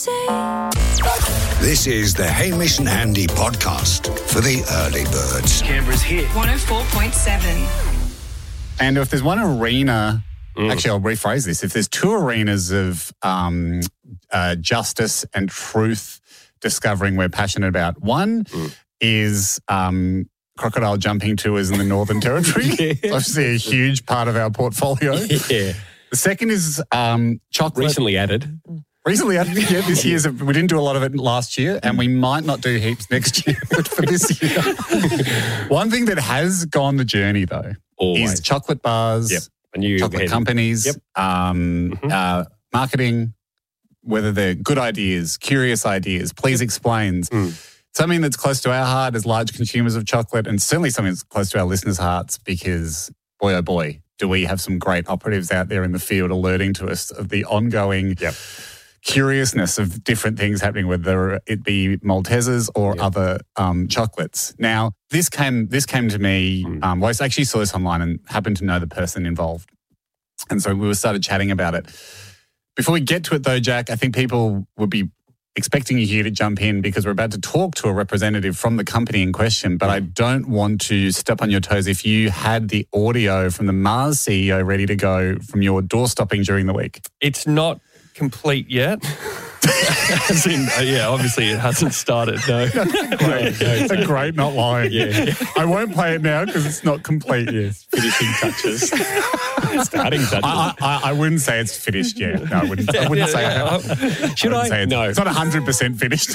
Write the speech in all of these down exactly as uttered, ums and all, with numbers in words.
say. This is the Hamish and Andy podcast for the early birds. Canberra's hit. one oh four point seven. And if there's one arena, mm. actually I'll rephrase this, if there's two arenas of um, uh, justice and truth discovering we're passionate about, one mm. is um, crocodile jumping tours in the Northern Territory. Yeah. It's obviously a huge part of our portfolio. Yeah. The second is um, chocolate. Recently added. Recently added, yeah, this year's, we didn't do a lot of it last year and we might not do heaps next year, but for this year. One thing that has gone the journey though Always. is chocolate bars, yep. I knew chocolate heading. companies, yep. um, mm-hmm. uh, marketing, whether they're good ideas, curious ideas, please explains. Mm. Something that's close to our heart as large consumers of chocolate, and certainly something that's close to our listeners' hearts, because boy, oh boy, do we have some great operatives out there in the field alerting to us of the ongoing yep. curiousness of different things happening, whether it be Maltesers or yep. other um, chocolates. Now, this came this came to me, mm. um, well, I actually saw this online and happened to know the person involved. And so we started chatting about it. Before we get to it though, Jack, I think people would be expecting you here to jump in because we're about to talk to a representative from the company in question, but I don't want to step on your toes if you had the audio from the Mars C E O ready to go from your door stopping during the week. It's not complete yet. As in, uh, yeah, obviously it hasn't started, no. Great. It's a great not lying. Yeah. I won't play it now because it's not complete yet. Finishing touches. Starting touches. I, I, I wouldn't say it's finished yet. No, I wouldn't, I wouldn't say that. Should I? I? Say it's, no. It's not one hundred percent finished.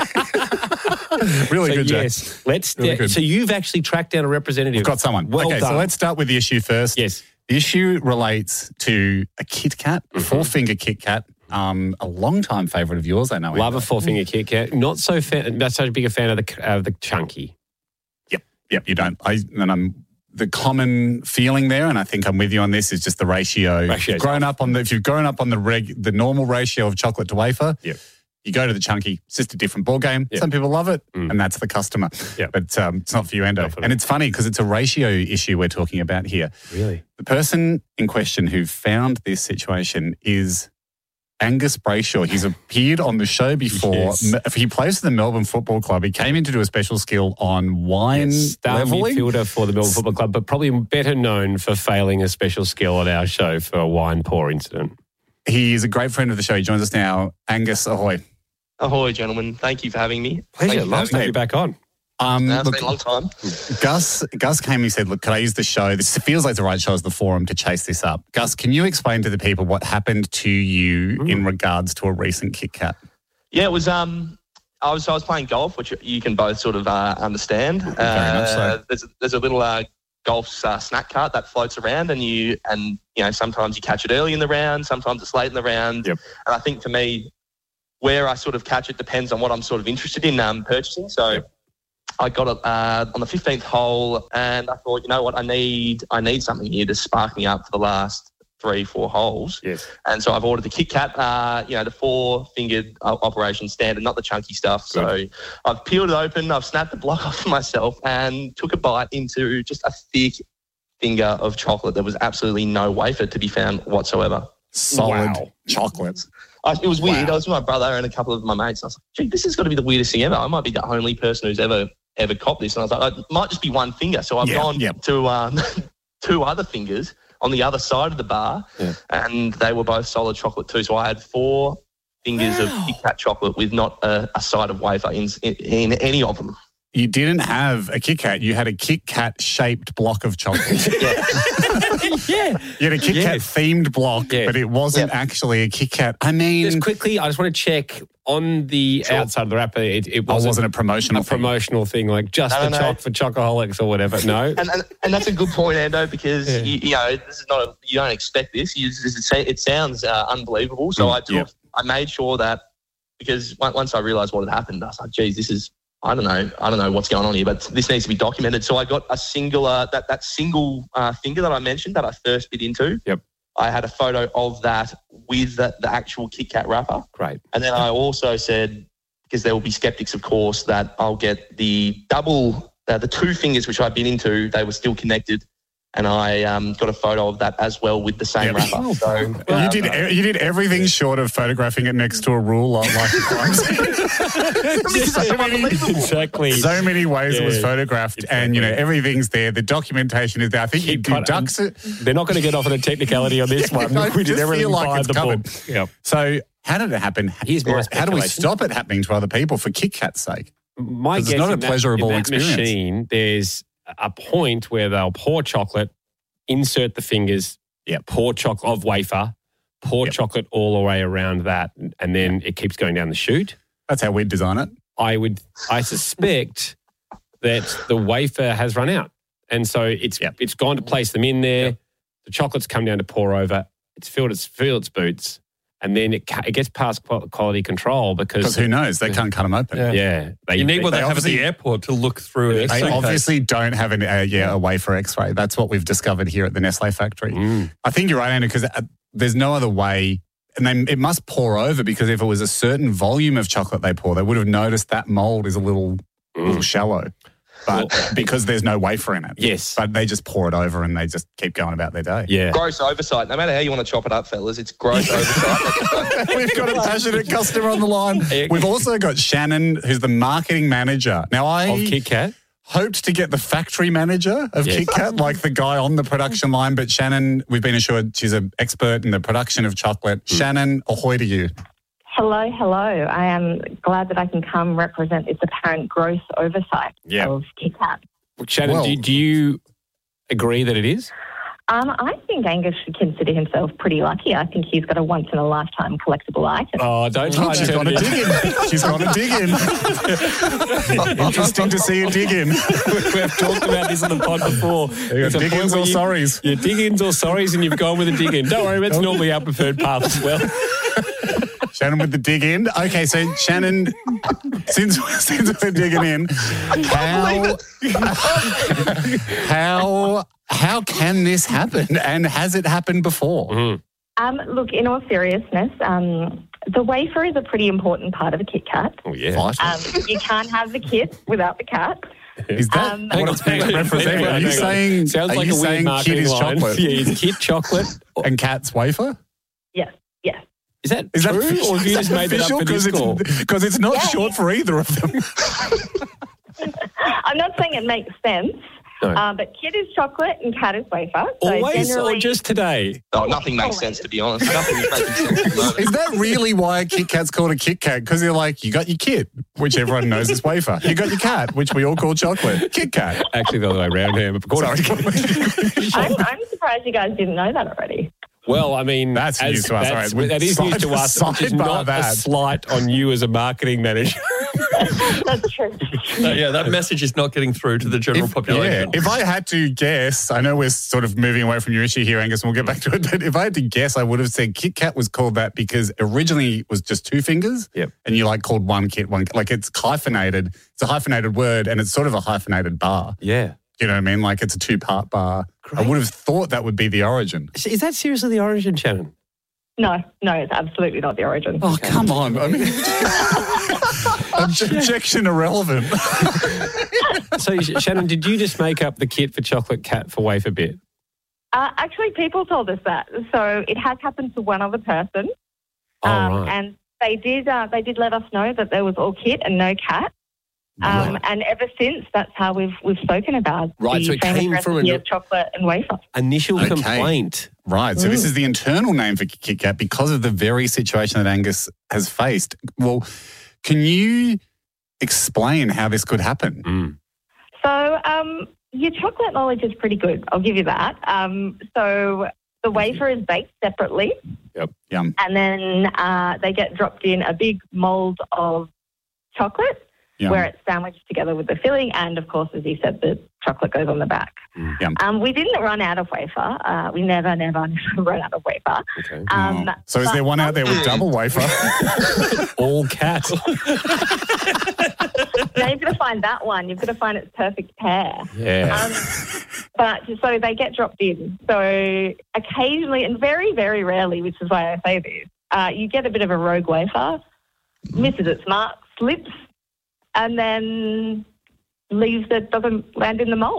Really so good, Jack. Yes, let's. Really de- so you've actually tracked down a representative. We've got someone. Well okay, done. so let's start with the issue first. Yes. The issue relates to a Kit Kat, a mm-hmm. four-finger Kit Kat. Um, a long-time favourite of yours, I know. Love a four-finger Kit Kat. Not so fan, not so big a fan of the uh, the chunky. Yep, yep. You don't. I and I'm the common feeling there, and I think I'm with you on this. Is just the ratio. Ratio's grown off. up on the if you've grown up on the reg the normal ratio of chocolate to wafer. Yep. You go to the chunky. It's just a different ball game. Yep. Some people love it, mm. and that's the customer. Yep. But um, it's not for you, Endo. For and me. it's funny because it's a ratio issue we're talking about here. Really, the person in question who found this situation is Angus Brayshaw. He's appeared on the show before. Yes. He plays for the Melbourne Football Club. He came in to do a special skill on wine yes, star leveling. midfielder for the Melbourne Football Club, but probably better known for failing a special skill on our show for a wine pour incident. He is a great friend of the show. He joins us now. Angus, ahoy. Ahoy, gentlemen. Thank you for having me. Pleasure. Love to have you back on. Um, no, it's look, been a long time. Gus, Gus came and said, look, could I use the show? This feels like the right show as the forum to chase this up. Gus, can you explain to the people what happened to you mm. in regards to a recent Kit Kat? Yeah, it was, um, I was I was playing golf, which you can both sort of uh, understand. Very uh, much so. There's, there's a little uh, golf uh, snack cart that floats around and you, and you know, sometimes you catch it early in the round, sometimes it's late in the round. Yep. And I think for me, where I sort of catch it depends on what I'm sort of interested in um, purchasing. So yep. I got it uh, on the fifteenth hole and I thought, you know what, I need I need something here to spark me up for the last three, four holes. Yes. And so I've ordered the Kit Kat, uh, you know, the four-fingered uh, operation standard, not the chunky stuff. So Good. I've peeled it open, I've snapped the block off myself and took a bite into just a thick finger of chocolate. There was absolutely no wafer to be found whatsoever. Solid Wow. chocolate. I, it was weird. Wow. I was with my brother and a couple of my mates. And I was like, gee, this has got to be the weirdest thing ever. I might be the only person who's ever ever copped this. And I was like, it might just be one finger. So I've Yeah, gone yeah. to um, two other fingers on the other side of the bar, Yeah. and they were both solid chocolate too. So I had four fingers Wow. of Kit Kat chocolate with not a, a side of wafer in, in, in any of them. You didn't have a Kit Kat. You had a Kit Kat shaped block of chocolate. Yeah. Yeah. You had a Kit Yes. Kat themed block, Yeah. but it wasn't Yeah. actually a Kit Kat. I mean, Just quickly, I just want to check on the Sure. outside of the wrapper. It, it oh, wasn't, wasn't a promotional a thing. promotional thing, like just No, the no, no. choc for chocoholics or whatever. No. And, and and that's a good point, Ando, because Yeah. you, you know this is not a, you don't expect this. You, just- it, it sounds uh, unbelievable. So Mm, I took, yeah. I made sure that because on- once I realised what had happened, I was like, geez, this is I don't know, I don't know what's going on here, but this needs to be documented. So I got a singular that that single uh, finger that I mentioned that I first bit into. Yep. I had a photo of that with the, the actual Kit Kat wrapper, Great. and then I also said, because there will be skeptics, of course, that I'll get the double, uh, the two fingers which I bit into, they were still connected. and I um, got a photo of that as well with the same Yeah. wrapper. So um, You did e- you did everything short of photographing it next to a rule like like a crime scene. This is so unbelievable. Exactly. So many ways it was Yeah, photographed, and you know everything's there. The documentation is there. I think you Keep cut- deduct it. They're not going to get off on a technicality on this one. I We did just everything feel like by it's the covered. book. Yep. So how did it happen? Here's my How do we speculation. stop it happening to other people for Kit Kat's sake? My 'Cause it's guess not a in that- pleasurable in that experience. machine, there's a point where they'll pour chocolate, insert the fingers, Yep. pour chocolate of wafer, pour Yep. chocolate all the way around that, and then it keeps going down the chute. That's how we'd design it. I would, I suspect that the wafer has run out, and so it's Yep. it's gone to place them in there. Yep. The chocolate's come down to pour over. It's filled its filled its boots, and then it ca- it gets past qual- quality control because Because who knows? They can't cut them open. Yeah. yeah, they, You need what they they have at the obviously- airport to look through it. They obviously don't have an, uh, yeah, a wafer X-ray. That's what we've discovered here at the Nestle factory. Mm. I think you're right, Anna, because uh, there's no other way. And then it must pour over because if it was a certain volume of chocolate they pour, they would have noticed that mold is a little, Mm. little shallow. But because there's no wafer in it. Yes. But they just pour it over and they just keep going about their day. yeah. gross oversight. No matter how you want to chop it up, fellas, it's gross oversight. We've got a passionate customer on the line. We've also got Shannon, who's the marketing manager. Now, I Of Kit Kat. hoped to get the factory manager of Yes. Kit Kat, like the guy on the production line. But Shannon, we've been assured she's an expert in the production of chocolate. Shannon, ahoy to you. Hello, hello. I am glad that I can come represent this apparent gross oversight Yeah. of Kit Kat. Shannon, Well- do, do you agree that it is? Um, I think Angus should consider himself pretty lucky. I think he's got a once-in-a-lifetime collectible item. Oh, don't try She's and gone turn to it dig in. She's gone to dig in. Interesting to see her dig in. We've talked about this on the pod before. You It's got a dig point ins where or you- sorries? You're dig-ins or sorries and you've gone with a dig-in. Don't worry, that's normally our preferred path as well. Shannon with the dig in. Okay, so Shannon, since since we're digging in, how how how can this happen? And has it happened before? Um, look, in all seriousness, um, the wafer is a pretty important part of a Kit Kat. Oh, yeah. What? Um, you can't have the kit without the cat. Is that Um, what it's being Hang on, representing? hang on, Are you hang on. saying Sounds are like you a weird saying kid marketing is line. chocolate Yeah, is Kit chocolate? and cat's wafer? Yes, yes. Is that Is that true? official? Or have you Is just that made that up for official? this call? Because it's not Yeah. short for either of them. I'm not saying it makes sense, No. uh, but kit is chocolate and cat is wafer. So Always generally, or just today? Oh, nothing makes sense, to be honest. Nothing is making sense at the moment. Is that really why a Kit Kat's called a Kit Kat? Because you're like, you got your kit, which everyone knows is wafer. You got your cat, which we all call chocolate. Kit Kat. Actually, the other way around here. But according to- I'm, I'm surprised you guys didn't know that already. Well, I mean, That's news to us. that's- All right, that is news side- to us, which is sidebar not a that. slight on you as a marketing manager. That's true. Uh, yeah, that message is not getting through to the general If, yeah, population. if I had to guess, I know we're sort of moving away from your issue here, Angus, and we'll get back to it. But if I had to guess, I would have said Kit Kat was called that because originally it was just two fingers. Yep. And you like called one kit, one like it's hyphenated. It's a hyphenated word, and it's sort of a hyphenated bar. Yeah. You know what I mean? Like it's a two part bar. I would have thought that would be the origin. Is that seriously the origin, Shannon? No, no, it's absolutely not the origin. Oh, come on. I mean, objection irrelevant. So, Shannon, did you just make up the kit for chocolate cat for wafer bit? Uh, actually, people told us that. So it has happened to one other person. Oh, Um, right. And they did uh, they did let us know that there was all kit and no cat. Um, And ever since, that's how we've we've spoken about Right, the so it famous came from recipe a- of chocolate and wafer. Initial Okay. complaint. Right. So this is the internal name for Kit Kat because of the very situation that Angus has faced. Well, can you explain how this could happen? Mm. So um, your chocolate knowledge is pretty good. I'll give you that. Um, so the wafer is baked separately, Yum. and then uh, they get dropped in a big mold of chocolate, Yum. where it's sandwiched together with the filling, and of course, as you said, the chocolate goes on the back. Yum. Um, we didn't run out of wafer. Uh, we never, never, never run out of wafer. Okay. Um, Oh. So is but- there one out there with double wafer? All cat. Now you've got to find that one. You've got to find its perfect pair. Yeah. Um, but so they get dropped in. So occasionally, and very, very rarely, which is why I say this, uh, you get a bit of a rogue wafer, misses its mark, slips, and then leaves it, doesn't land in the mould.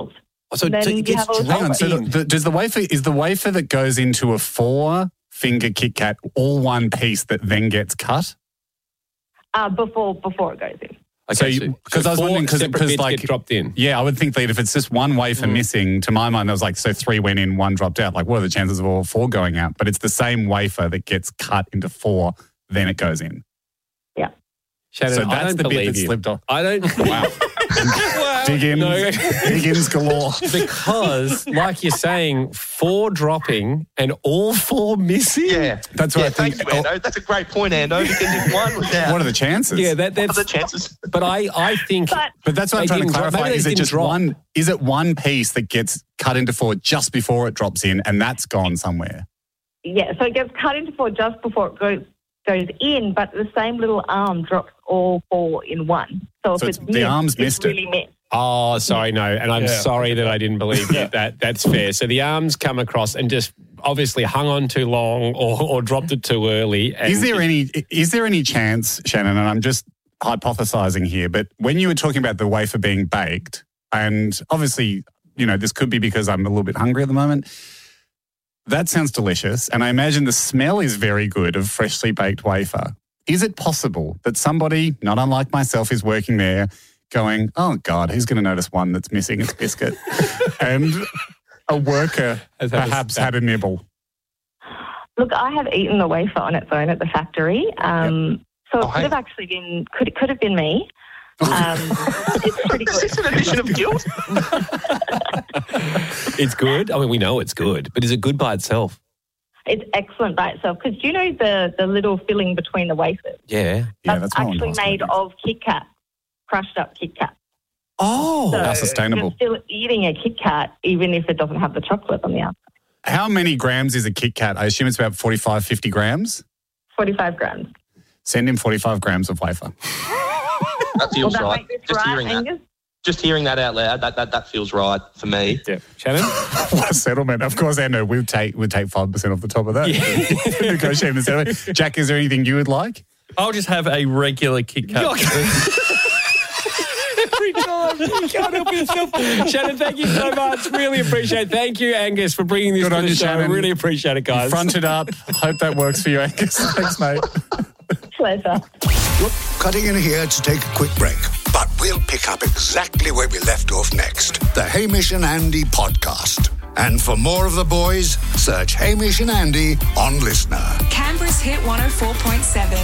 So then it you gets have all Hang on, dropped so the, in. the, does the wafer, is the wafer that goes into a four-finger Kit Kat all one piece that then gets cut? uh, before before it goes in. So Okay, you- 'cause I was four wondering 'cause- separate 'cause bits like- get dropped in. Yeah, I would think that if it's just one wafer Mm. missing, to my mind, I was like, so three went in, one dropped out. Like, what are the chances of all four going out? But it's the same wafer that gets cut into four, then it goes in. Shannon, so I that's don't the bit believe that you. slipped off. I don't. Wow. Wow. Dig in, No. dig ins galore. Because, like you're saying, four dropping and all four missing. Yeah. That's what yeah, I think. Thank you, Ando. That's a great point, Ando, because if one was out, What are the chances? Yeah, that, what are that's. the chances? But I, I think. But But that's what They I'm trying to didn't drop- clarify. maybe they Is it didn't just drop. one? Is it one piece that gets cut into four just before it drops in, and that's gone somewhere? yeah, so it gets cut into four just before it goes goes in, but the same little arm drops all four in one. So, So if it's- it's the missed, arm's it's missed it. really missed. Oh, sorry, no. And I'm Yeah. sorry that I didn't believe you. That That's fair. So the arms come across and just obviously hung on too long or, or dropped it too early. And Is there any? Is there any chance, Shannon? And I'm just hypothesizing here, but when you were talking about the wafer being baked, and obviously, you know, this could be because I'm a little bit hungry at the moment. That sounds delicious, and I imagine the smell is very good of freshly baked wafer. Is it possible that somebody, not unlike myself, is working there going, oh, God, who's going to notice one that's missing its biscuit? And a worker Has had a perhaps snap. had a nibble. Look, I have eaten the wafer on its own at the factory. Um, So it Oh, could hey. have actually been, could, it could have been me. Um, it's pretty Is good. this an admission of guilt? It's good. I mean, we know it's good, but is it good by itself? It's excellent by itself because do you know the, the little filling between the wafers? Yeah. Yeah, That's that's what I wanted to actually ask about. made of Kit Kat, crushed up Kit Kat. Oh, So how sustainable. You're still eating a Kit Kat even if it doesn't have the chocolate on the outside. How many grams is a Kit Kat? I assume it's about forty-five, fifty grams. forty-five grams. Send him forty-five grams of wafer. That Will feels that right. make this Just right, hearing that. Angus? Just hearing that out loud, that, that, that feels right for me. yeah. Shannon? What a settlement. Of course, I know we'll take, we'll take five percent off the top of that. Negotiating the settlement. Jack, is there anything you would like? I'll just have a regular Kit Kat. Every time. You can't help yourself. Shannon, thank you so much. Really appreciate it. Thank you, Angus, for bringing this Good to on the you, show. Shannon. Really appreciate it, guys. Front it up. Hope that works for you, Angus. Thanks, mate. Pleasure. Cutting in here to take a quick break, but we'll pick up exactly where we left off next. The Hamish and Andy podcast. And for more of the boys, search Hamish and Andy on Listener. Canberra's Hit one oh four point seven.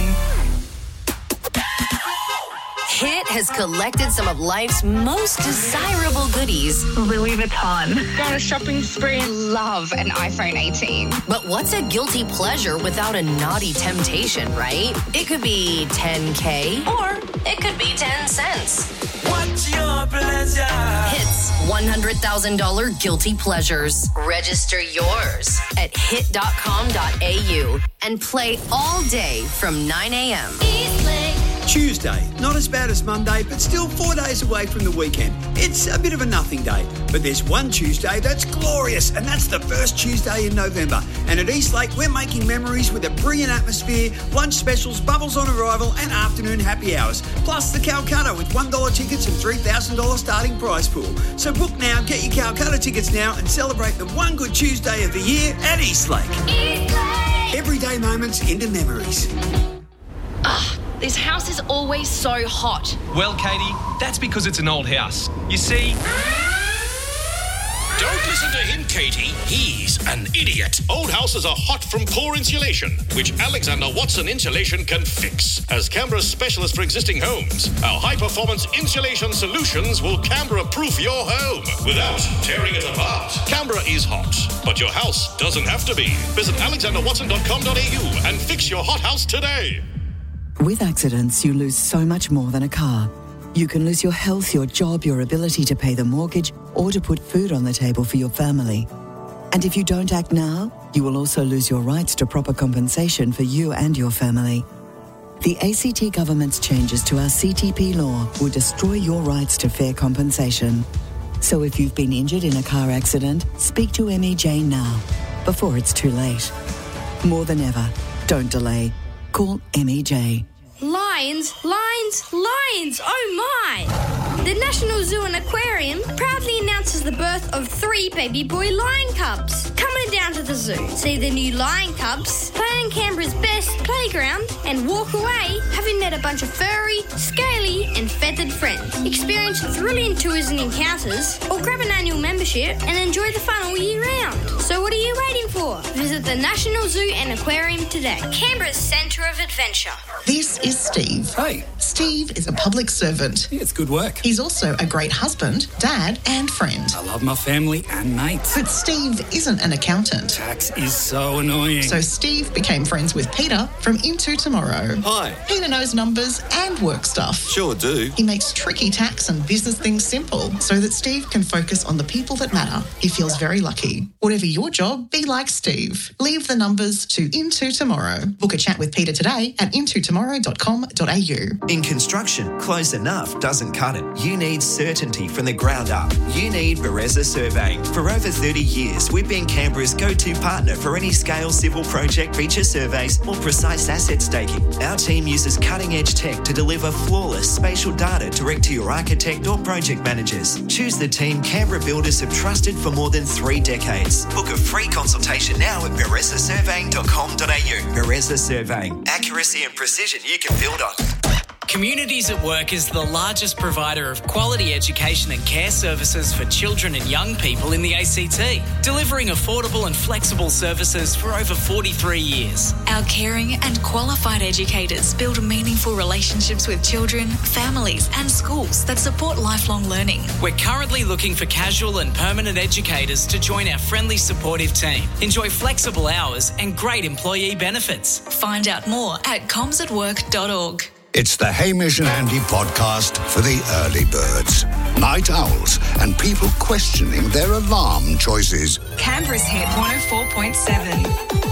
Hit has collected some of life's most desirable goodies. Louis Vuitton. Go on a shopping spree. Love an iPhone eighteen. But what's a guilty pleasure without a naughty temptation, right? It could be ten K or it could be ten cents. What's your pleasure? Hit's one hundred thousand dollars Guilty Pleasures. Register yours at hit dot com dot a u and play all day from nine a.m. Tuesday, not as bad as Monday, but still four days away from the weekend. It's a bit of a nothing day, but there's one Tuesday that's glorious, and that's the first Tuesday in November. And at Eastlake, we're making memories with a brilliant atmosphere, lunch specials, bubbles on arrival, and afternoon happy hours. Plus the Calcutta with one dollar tickets and three thousand dollars starting prize pool. So book now, get your Calcutta tickets now, and celebrate the one good Tuesday of the year at Eastlake. Eastlake! Everyday moments into memories. This house is always so hot. Well, Katie, that's because it's an old house. You see... Don't listen to him, Katie. He's an idiot. Old houses are hot from poor insulation, which Alexander Watson Insulation can fix. As Canberra's specialist for existing homes, our high-performance insulation solutions will Canberra-proof your home without tearing it apart. Canberra is hot, but your house doesn't have to be. Visit alexander watson dot com dot a u and fix your hot house today. With accidents, you lose so much more than a car. You can lose your health, your job, your ability to pay the mortgage, or to put food on the table for your family. And if you don't act now, you will also lose your rights to proper compensation for you and your family. The A C T government's changes to our C T P law will destroy your rights to fair compensation. So if you've been injured in a car accident, speak to M E J now, before it's too late. More than ever, don't delay. Call M E J. Lions, lions, lions, oh my! The National Zoo and Aquarium proudly announce announces the birth of three baby boy lion cubs. Come on down to the zoo, see the new lion cubs, play on Canberra's best playground, and walk away having met a bunch of furry, scaly, and feathered friends. Experience thrilling tours and encounters, or grab an annual membership and enjoy the fun all year round. So what are you waiting for? Visit the National Zoo and Aquarium today. Canberra's centre of adventure. This is Steve. Hey. Steve is a public servant. Yeah, it's good work. He's also a great husband, dad, and friend. I love my family and mates. But Steve isn't an accountant. Tax is so annoying. So Steve became friends with Peter from Into Tomorrow. Hi. Peter knows numbers and work stuff. Sure do. He makes tricky tax and business things simple so that Steve can focus on the people that matter. He feels very lucky. Whatever your job, be like Steve. Leave the numbers to Into Tomorrow. Book a chat with Peter today at into tomorrow dot com dot a u. In construction, close enough doesn't cut it. You need certainty from the ground up. You need Bereza Surveying. For over thirty years, we've been Canberra's go-to partner for any scale civil project feature surveys or precise asset staking. Our team uses cutting-edge tech to deliver flawless spatial data direct to your architect or project managers. Choose the team Canberra builders have trusted for more than three decades. Book a free consultation now at bereza surveying dot com dot a u. Bereza Surveying. Accuracy and precision you can build on. Communities at Work is the largest provider of quality education and care services for children and young people in the A C T, delivering affordable and flexible services for over forty-three years. Our caring and qualified educators build meaningful relationships with children, families and schools that support lifelong learning. We're currently looking for casual and permanent educators to join our friendly, supportive team. Enjoy flexible hours and great employee benefits. Find out more at comms at work dot org. It's the Hamish and Andy podcast for the early birds, night owls, and people questioning their alarm choices. Canberra's Hit one oh four point seven.